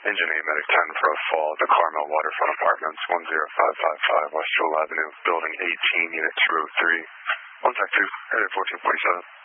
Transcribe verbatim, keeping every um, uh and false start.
Engineer Medic ten for a fall, the Carmel Waterfront Apartments, one zero five five five West Jewel Avenue, Building eighteen, Unit two oh three. Contact two, area fourteen forty-seven.